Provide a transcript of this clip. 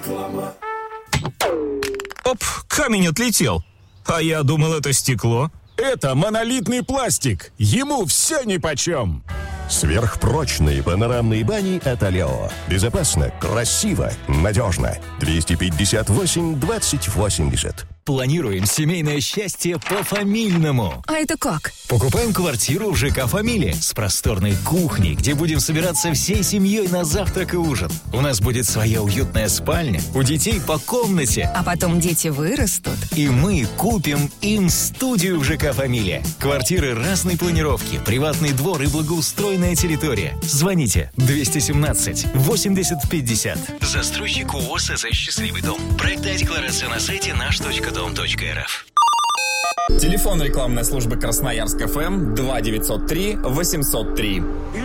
Оп, камень отлетел. А я думал, это стекло. Это монолитный пластик. Ему все нипочем. Сверхпрочные панорамные бани от Алео. Безопасно, красиво, надежно. 258-2080. Планируем семейное счастье по-фамильному. А это как? Покупаем квартиру в ЖК «Фамилия» с просторной кухней, где будем собираться всей семьей на завтрак и ужин. У нас будет своя уютная спальня, у детей по комнате. А потом дети вырастут. И мы купим им студию в ЖК «Фамилия». Квартиры разной планировки, приватный двор и благоустроенная территория. Звоните 217-80-50. Застройщик УОС «Счастливый дом». Проектная декларация на сайте наш.дом.рф. Телефон рекламной службы Красноярск ФМ 2903 803.